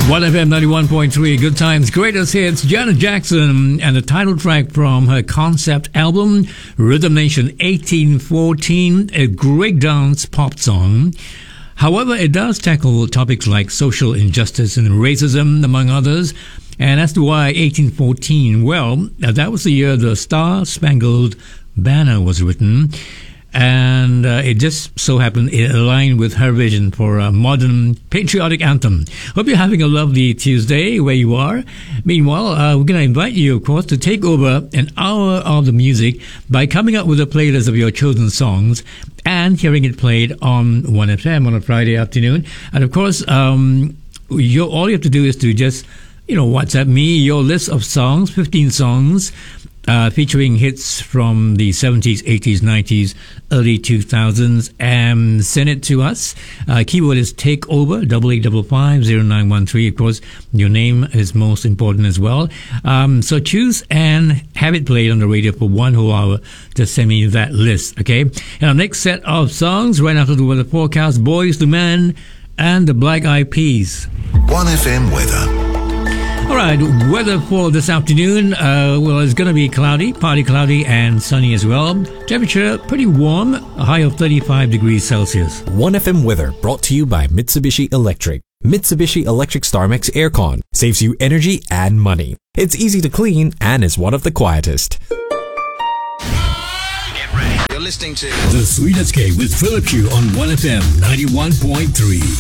1FM 91.3, Good Times, Greatest Hits, Janet Jackson, and the title track from her concept album, Rhythm Nation 1814, a great dance pop song. However, it does tackle topics like social injustice and racism, among others. And as to why 1814, well, that was the year the Star-Spangled Banner was written. And it just so happened it aligned with her vision for a modern patriotic anthem. Hope you're having a lovely Tuesday where you are. Meanwhile, we're going to invite you, of course, to take over an hour of the music by coming up with a playlist of your chosen songs and hearing it played on 1FM on a Friday afternoon. And of course, all you have to do is to just, WhatsApp me your list of songs, 15 songs, featuring hits from the 70s, 80s, 90s, early 2000s, and send it to us. Keyword is takeover, 88550913. Of course, your name is most important as well. So choose and have it played on the radio for 1 whole hour. Just send me that list, okay? And our next set of songs, right after the weather forecast, Boys II Men and the Black Eyed Peas. 1FM weather. All right, weather for this afternoon, it's going to be cloudy, partly cloudy and sunny as well. Temperature pretty warm, a high of 35 degrees Celsius. 1FM weather brought to you by Mitsubishi Electric. Mitsubishi Electric StarMax Aircon saves you energy and money. It's easy to clean and is one of the quietest. Get ready. You're listening to The Sweet Escape with Philip Chu on 1FM 91.3.